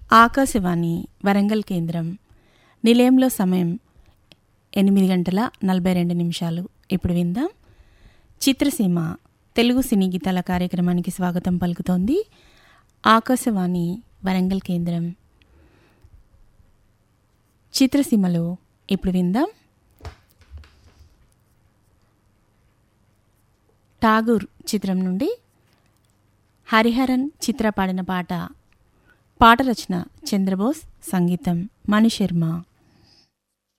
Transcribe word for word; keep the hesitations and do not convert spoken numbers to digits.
ఆకాశవాణి వరంగల్ కేంద్రం. నిలయంలో సమయం ఎనిమిది గంటల నలభై రెండు నిమిషాలు. ఇప్పుడు విందాం చిత్రసీమ తెలుగు సినీ గీతాల కార్యక్రమానికి స్వాగతం పలుకుతోంది ఆకాశవాణి వరంగల్ కేంద్రం. చిత్రసీమలో ఇప్పుడు విందాం ఠాగూర్ చిత్రం నుండి హరిహరన్ చిత్ర పాడిన పాట. పాట రచన చంద్రబోస్, సంగీతం మణిశర్మ.